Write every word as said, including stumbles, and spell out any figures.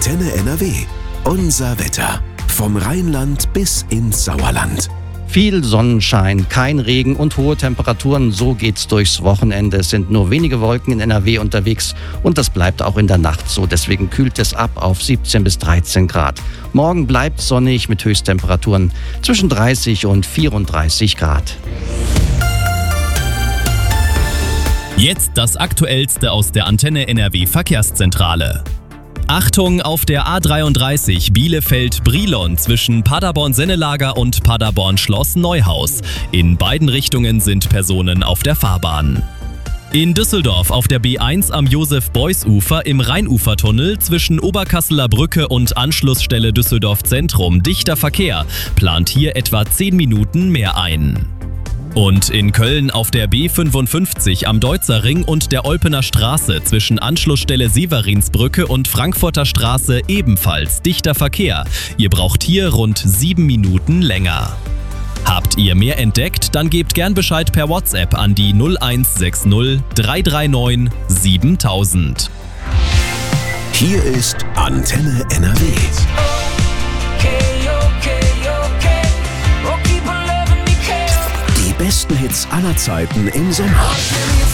Antenne N R W. Unser Wetter. Vom Rheinland bis ins Sauerland. Viel Sonnenschein, kein Regen und hohe Temperaturen. So geht's durchs Wochenende. Es sind nur wenige Wolken in N R W unterwegs und das bleibt auch in der Nacht so. Deswegen kühlt es ab auf siebzehn bis dreizehn Grad. Morgen bleibt sonnig mit Höchsttemperaturen zwischen dreißig und vierunddreißig Grad. Jetzt das Aktuellste aus der Antenne N R W Verkehrszentrale. Achtung auf der A dreiunddreißig Bielefeld-Brilon zwischen Paderborn-Sennelager und Paderborn-Schloss Neuhaus. In beiden Richtungen sind Personen auf der Fahrbahn. In Düsseldorf auf der B eins am Josef-Beuys-Ufer im Rheinufertunnel zwischen Oberkasseler Brücke und Anschlussstelle Düsseldorf Zentrum dichter Verkehr, plant hier etwa zehn Minuten mehr ein. Und in Köln auf der B fünfundfünfzig am Deutzer Ring und der Olpener Straße zwischen Anschlussstelle Severinsbrücke und Frankfurter Straße ebenfalls dichter Verkehr. Ihr braucht hier rund sieben Minuten länger. Habt ihr mehr entdeckt? Dann gebt gern Bescheid per WhatsApp an die null eins sechs null drei drei neun siebentausend. Hier ist Antenne N R W. Die besten Hits aller Zeiten im Sommer.